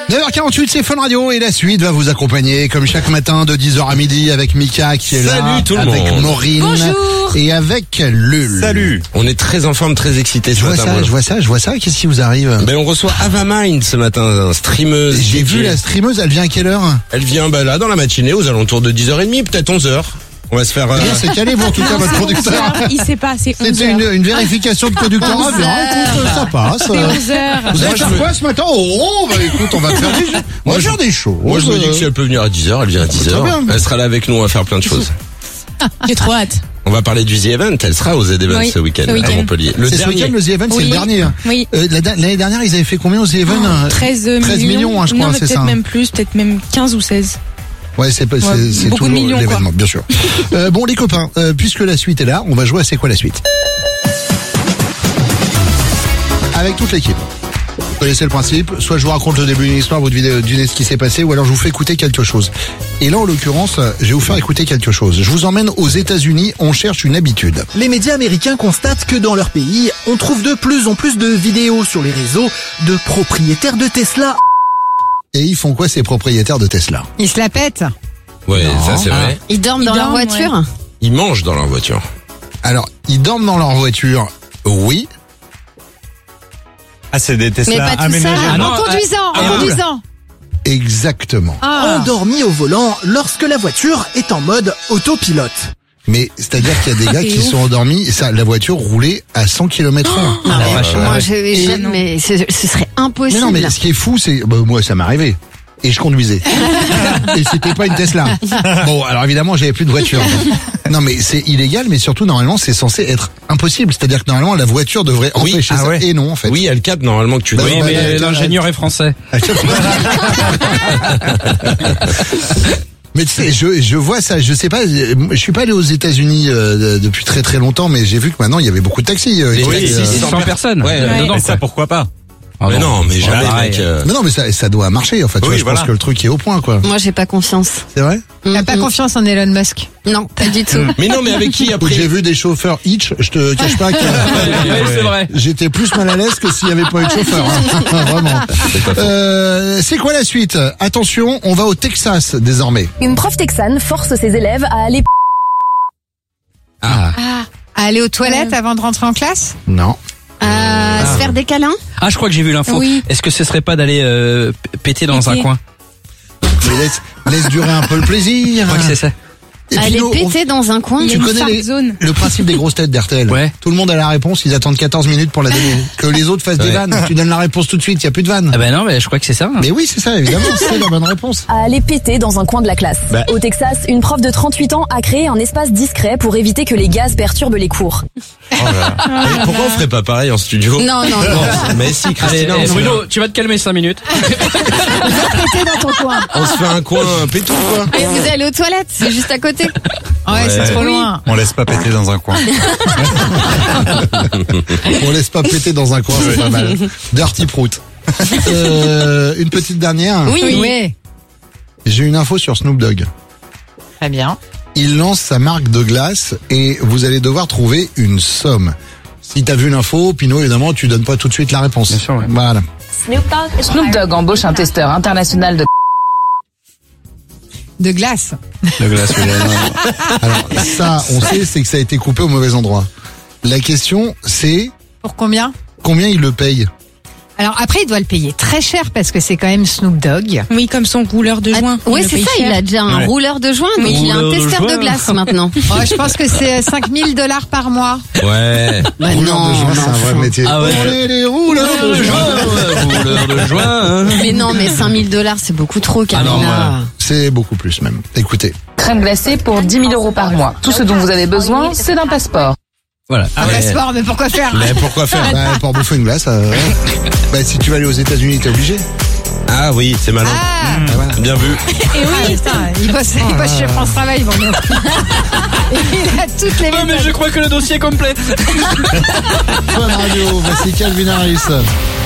9h48, c'est Fun Radio et la suite va vous accompagner comme chaque matin de 10h à midi avec Mika qui est là. Salut tout le avec monde. Maureen. Bonjour. Et avec Lul. Salut. On est très en forme, très excités ce matin. Je vois ça. Qu'est-ce qui vous arrive? Ben on reçoit Ava Mind ce matin, streameuse. J'ai vu la streameuse, elle vient à quelle heure? Elle vient là dans la matinée aux alentours de 10h30, peut-être 11h. On va se faire... Bien, c'est calé vous en tout cas votre producteur. Il sait pas, c'est 11h. C'était une vérification de producteur. Ah bien, écoute, ça passe. C'est 11h. Vous allez faire quoi ce matin? Oh, bah écoute, on va faire des choses. On va faire des choses. Moi je me dis que si elle peut venir à 10h, elle vient à 10h. bien. Elle sera là avec nous, on va faire plein de choses. J'ai trop hâte. On va parler du The Event, elle sera aux The Event Oui, ce week-end ce week-end. à Montpellier. Le C'est ce week-end, dernier. le The Event, c'est Oui. le dernier. Oui. L'année dernière, ils avaient fait combien aux The Event? 13 millions, je crois, non, mais c'est ça. peut-être même plus, peut-être même 15 ou 16. Ouais, c'est beaucoup toujours de millions, l'événement, bien sûr. Bon, les copains, puisque la suite est là, on va jouer à C'est quoi la suite? Avec toute l'équipe. Vous connaissez le principe, soit je vous raconte le début d'une histoire, vous devinez ce qui s'est passé, ou alors je vous fais écouter quelque chose. Et là, en l'occurrence, je vais vous faire écouter quelque chose. Je vous emmène aux États-Unis, on cherche une habitude. Les médias américains constatent que dans leur pays, on trouve de plus en plus de vidéos sur les réseaux de propriétaires de Tesla. Et ils font quoi ces propriétaires de Tesla? Ils se la pètent. Ouais, ça c'est vrai. Ils dorment dans leur voiture. Ouais. Ils mangent dans leur voiture. Alors, ils dorment dans leur voiture, oui. Ah, c'est des Tesla Mais pas tout aménagés. ça. En conduisant. Exactement. Endormis au volant lorsque la voiture est en mode autopilote. Mais c'est-à-dire qu'il y a des gars qui sont endormis, et ça, la voiture roulait à 100 km/h. Non, mais vache, moi, ouais. mais ce serait Mais impossible. non, mais ce qui est fou, c'est, moi, ça m'est arrivé. Et je conduisais. Et c'était pas une Tesla. Bon, alors évidemment, j'avais plus de voiture. Non, mais c'est illégal, mais surtout, normalement, c'est censé être impossible. C'est-à-dire que normalement, la voiture devrait Oui, empêcher ah ça. ouais. Et non, en fait. Oui, il y a le cadre normalement que tu Bah dois. oui, mais l'ingénieur est français. Mais tu sais, je vois ça, je sais pas, je suis pas allé aux États-Unis depuis très très longtemps, mais j'ai vu que maintenant il y avait beaucoup de taxis. Les taxis, taxis, 100 personnes. Ouais, dedans, mais ça, pourquoi pas? Mais non, mais jamais, pareil. mec. Mais non, mais ça doit marcher en fait. Tu Oui, vois, je voilà. pense que le truc est au point, quoi. Moi, j'ai pas confiance. C'est vrai? T'as pas confiance en Elon Musk. Non, pas du tout. Mais non, mais avec qui Écoute, après? j'ai vu des chauffeurs Hitch, je te cache pas que c'est vrai. j'étais plus mal à l'aise que s'il y avait pas eu de chauffeur. Hein. Vraiment. C'est quoi la suite? Attention, on va au Texas désormais. Une prof texane force ses élèves à aller À aller aux toilettes avant de rentrer en classe. Non. Se faire des câlins. Ah, je crois que j'ai vu l'info. Oui. Est-ce que ce serait pas d'aller péter dans un Péter. coin? Mais laisse durer un peu le plaisir. Je crois que c'est ça. Et puis Aller nous, péter dans un coin. Il y a tu une connais fart zone. le principe des grosses têtes d'RTL. Ouais. Tout le monde a la réponse, ils attendent 14 minutes pour la donner. Que les autres fassent des Ouais. vannes. Tu donnes la réponse tout de suite, il y a plus de vannes. Ah ben non, mais je crois que c'est ça. Mais oui, c'est ça, évidemment, c'est la bonne réponse. à aller péter dans un coin de la classe. Bah. Au Texas, une prof de 38 ans a créé un espace discret pour éviter que les gaz perturbent les cours. Mais pourquoi on ferait pas pareil en studio? Non, non, non. Mais si, Allez, Christina, on se fait- Bruno, tu vas te calmer 5 minutes. Péter dans ton coin. on se fait un coin pétou, quoi. Et vous allez aux toilettes, c'est juste à côté. Ouais, c'est trop loin. On laisse pas péter dans un coin. On laisse pas péter dans un coin, c'est pas mal. Dirty Prout. Une petite dernière. Oui. J'ai une info sur Snoop Dogg. Très bien. Il lance sa marque de glace et vous allez devoir trouver une somme. Si t'as vu l'info, Pinot, évidemment, tu donnes pas tout de suite la réponse. Bien sûr, ouais. Voilà. Snoop Dogg embauche un testeur international de De glace. Le glace, Alors, ça, on sait, c'est que ça a été coupé au mauvais endroit. La question, c'est Pour combien? combien il le paye? Alors après, il doit le payer très cher parce que c'est quand même Snoop Dogg. Oui, comme son rouleur de joint. Oui, Il le c'est paye ça, cher. il a déjà un Ouais. rouleur de joint, donc il a un Rouleur de testeur de joint. glace maintenant. Oh, je pense que c'est $5,000 par mois. Ouais. Bah Rouleur de joint, c'est un vrai métier. Ah ouais. On est les rouleurs de joint. Rouleur de joint. Mais non, mais $5,000, c'est beaucoup trop, Carina. C'est beaucoup plus même. Écoutez. crème glacée pour 10 000 € par mois. Tout ce dont vous avez besoin, c'est d'un passeport. Voilà. Un passeport, mais pourquoi faire? Mais pourquoi faire? Bah, pour bouffer une glace, bah, si tu vas aller aux États-Unis, t'es obligé. Ah oui, c'est malin. Bien vu. Et oui, putain, il bosse chez France Travail, bon, non. Il a toutes les Non, mais méthodes. je crois que le dossier est complet. Fun Radio, voici Calvin Harris.